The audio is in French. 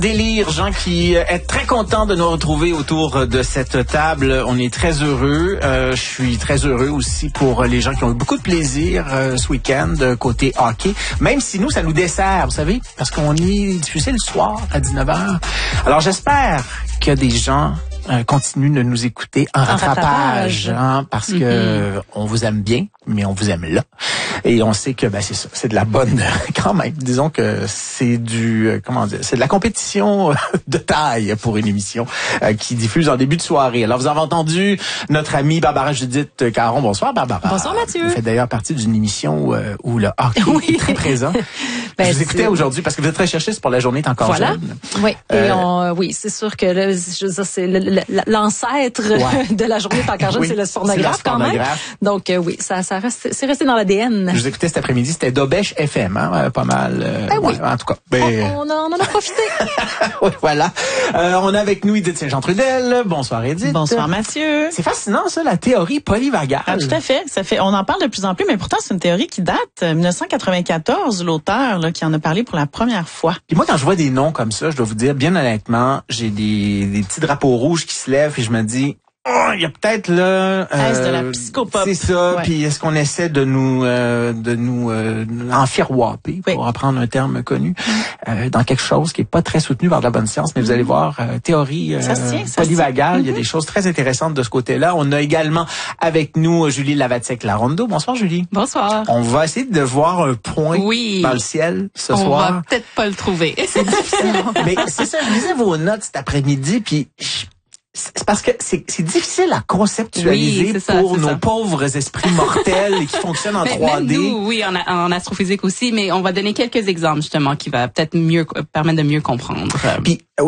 Délire, Jean, qui est très content de nous retrouver autour de cette table. On est très heureux. Je suis très heureux aussi pour les gens qui ont eu beaucoup de plaisir ce week-end côté hockey. Même si nous, ça nous dessert, vous savez, parce qu'on est diffusé le soir à 19h. Alors, j'espère qu'il y a des gens continuent de nous écouter en rattrapage, hein, parce que on vous aime bien, mais on vous aime là. Et on sait que c'est ça, c'est de la bonne quand même. Disons que c'est c'est de la compétition de taille pour une émission qui diffuse en début de soirée. Alors vous avez entendu notre amie Barbara Judith Caron. Bonsoir Barbara. Bonsoir Mathieu. Vous faites d'ailleurs partie d'une émission où le hockey est très présent. Je vous écoutais aujourd'hui parce que vous êtes recherchiste pour La Journée est encore jeune. Oui, et c'est sûr que là, c'est l'ancêtre de La Journée est encore jeune, c'est le pornographe quand même. Donc oui, c'est resté dans l'ADN. Je vous écoutais cet après-midi, c'était Dobèche FM, hein, pas mal. Oui. En tout cas. On en a profité. Oui, voilà. On a avec nous Edith Saint-Jean-Trudel. Bonsoir Edith. Bonsoir Mathieu. C'est fascinant ça, la théorie polyvagale. Ah, tout à fait. On en parle de plus en plus, mais pourtant c'est une théorie qui date 1994, l'auteur là, qui en a parlé pour la première fois. Puis moi, quand je vois des noms comme ça, je dois vous dire, bien honnêtement, j'ai des petits drapeaux rouges qui se lèvent et je me dis, il y a peut-être là est-ce de la psychopop. C'est ça. Ouais. Puis est-ce qu'on essaie de nous enfiroiper, pour reprendre un terme connu, dans quelque chose qui est pas très soutenu par de la bonne science, mais vous allez voir, théorie polyvagale, il y a des choses très intéressantes de ce côté-là. On a également avec nous Julie Lavatsek-Larondo. Bonsoir Julie. Bonsoir. On va essayer de voir un point dans le ciel ce soir. On va peut-être pas le trouver. C'est difficile. Mais c'est ça, je lisais vos notes cet après-midi, puis c'est parce que c'est difficile à conceptualiser pour nos pauvres esprits mortels qui fonctionnent en 3D. Même nous, oui, en astrophysique aussi, mais on va donner quelques exemples justement qui va peut-être permettre de mieux comprendre. Puis